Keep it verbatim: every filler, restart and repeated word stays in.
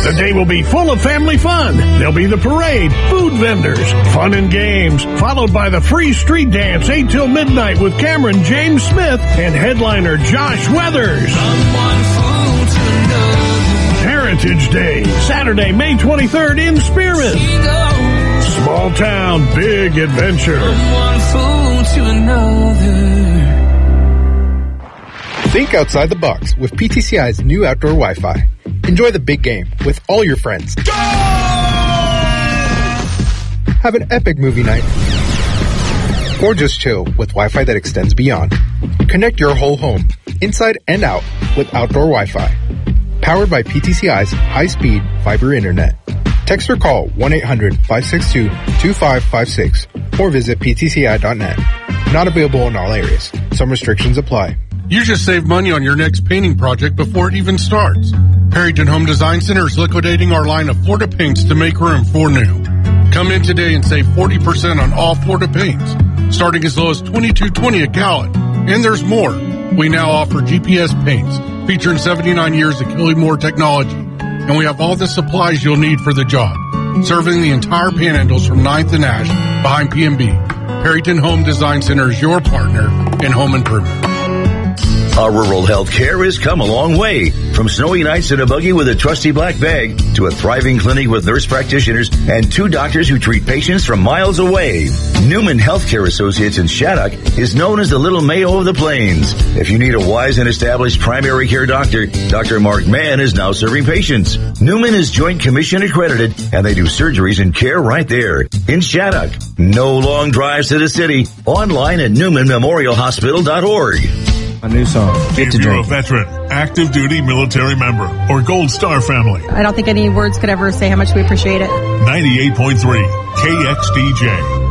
The day will be full of family fun. There'll be the parade, food vendors, fun and games, followed by the free street dance eight till midnight with Cameron James Smith and headliner Josh Weathers. Heritage Day, Saturday, May twenty-third in Spearman. Small town, big adventure. Think outside the box with P T C I's new outdoor Wi-Fi. Enjoy the big game with all your friends. Have an epic movie night. Or just chill with Wi-Fi that extends beyond. Connect your whole home, inside and out, with outdoor Wi-Fi. Powered by P T C I's high-speed fiber internet. Text or call one eight hundred five six two two five five six or visit P T C I dot net. Not available in all areas. Some restrictions apply. You just save money on your next painting project before it even starts. Perryton Home Design Center is liquidating our line of Florida paints to make room for new. Come in today and save forty percent on all Florida paints, starting as low as twenty-two twenty a gallon. And there's more. We now offer G P S paints, featuring seventy-nine years of Killimore technology. And we have all the supplies you'll need for the job. Serving the entire Panhandles from ninth and Ash behind P and B. Perryton Home Design Center is your partner in home improvement. Our rural health care has come a long way. From snowy nights in a buggy with a trusty black bag to a thriving clinic with nurse practitioners and two doctors who treat patients from miles away. Newman Healthcare Associates in Shattuck is known as the Little Mayo of the Plains. If you need a wise and established primary care doctor, Doctor Mark Mann is now serving patients. Newman is Joint Commission accredited and they do surgeries and care right there in Shattuck. No long drives to the city. Online at newman memorial hospital dot org. A new song. Get if to you're drink. a veteran, active duty military member, or Gold Star family. I don't think any words could ever say how much we appreciate it. ninety-eight point three K X D J.